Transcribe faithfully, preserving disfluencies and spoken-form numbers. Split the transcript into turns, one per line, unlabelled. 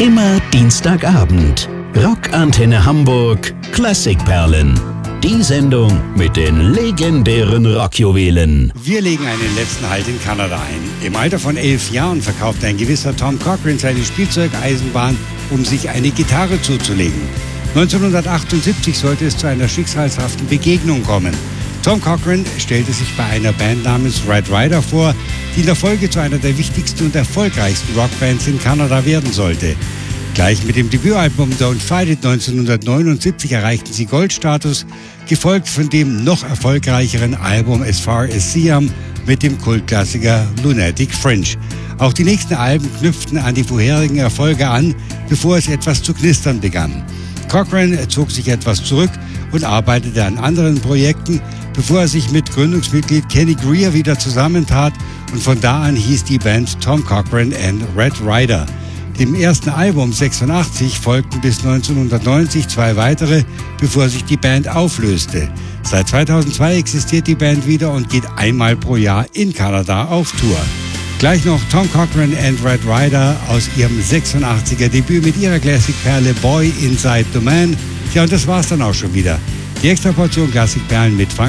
Immer Dienstagabend. Rockantenne Hamburg Klassikperlen. Die Sendung mit den legendären Rockjuwelen.
Wir legen einen letzten Halt in Kanada ein. Im Alter von elf Jahren verkauft ein gewisser Tom Cochrane seine Spielzeugeisenbahn, um sich eine Gitarre zuzulegen. neunzehnhundertachtundsiebzig sollte es zu einer schicksalshaften Begegnung kommen. Tom Cochrane stellte sich bei einer Band namens Red Rider vor, die in der Folge zu einer der wichtigsten und erfolgreichsten Rockbands in Kanada werden sollte. Gleich mit dem Debütalbum Don't Fight It neunzehnhundertneunundsiebzig erreichten sie Goldstatus, gefolgt von dem noch erfolgreicheren Album As Far As Siam mit dem Kultklassiker Lunatic Fringe. Auch die nächsten Alben knüpften an die vorherigen Erfolge an, bevor es etwas zu knistern begann. Cochrane zog sich etwas zurück und arbeitete an anderen Projekten, bevor er sich mit Gründungsmitglied Kenny Greer wieder zusammentat, und von da an hieß die Band Tom Cochrane and Red Rider. Dem ersten Album sechsundachtzig folgten bis neunzehnhundertneunzig zwei weitere, bevor sich die Band auflöste. Seit zweitausendzwei existiert die Band wieder und geht einmal pro Jahr in Kanada auf Tour. Gleich noch Tom Cochrane and Red Rider aus ihrem sechsundachtziger Debüt mit ihrer Klassikperle Boy Inside the Man. Ja, und das war's dann auch schon wieder. Die Extraportion Klassikperlen mit Frank